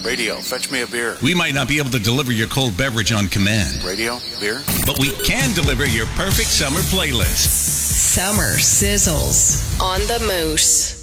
Radio, fetch me a beer. We might not be able to deliver your cold beverage on command. Radio, beer. But we can deliver your perfect summer playlist. Summer Sizzles on the Moose.